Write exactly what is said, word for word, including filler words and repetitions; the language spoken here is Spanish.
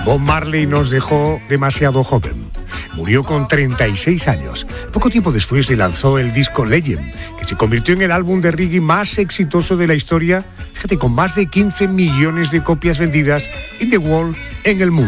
Bob Marley nos dejó demasiado joven. Murió con treinta y seis años. Poco tiempo después le lanzó el disco Legend, que se convirtió en el álbum de reggae más exitoso de la historia, fíjate, con más de quince millones de copias vendidas in the world, en el mundo.